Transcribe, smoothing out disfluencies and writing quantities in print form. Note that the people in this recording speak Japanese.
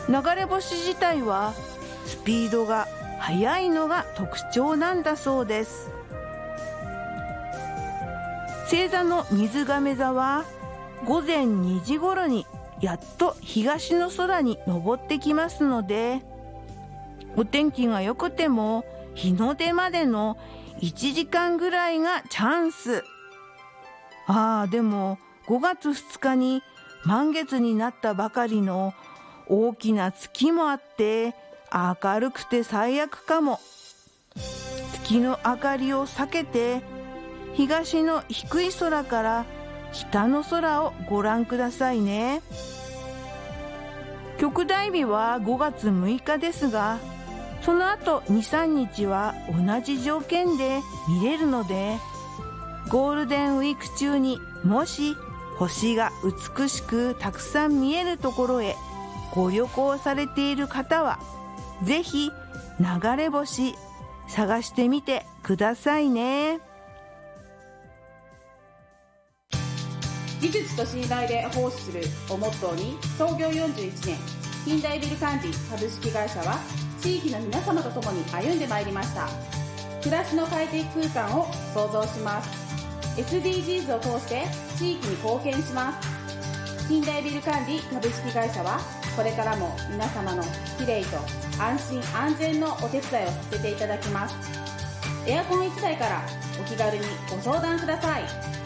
流れ星自体はスピードが速いのが特徴なんだそうです。星座の水亀座は午前2時頃にやっと東の空に昇ってきますので、お天気が良くても日の出までの1時間ぐらいがチャンス。でも5月2日に満月になったばかりの大きな月もあって明るくて最悪かも。月の明かりを避けて東の低い空から北の空をご覧くださいね。極大日は5月6日ですが、その後 2,3 日は同じ条件で見れるので、ゴールデンウィーク中にもし星が美しくたくさん見えるところへご旅行されている方は、ぜひ流れ星探してみてくださいね。 技術と信頼で奉仕するをモットーに創業41年、近代ビル管理株式会社は地域の皆様と共に歩んでまいりました。暮らしの快適空間を創造します。 SDGs を通して地域に貢献します。近代ビル管理株式会社はこれからも皆様のきれいと安心安全のお手伝いをさせていただきます。エアコン1台からお気軽にご相談ください。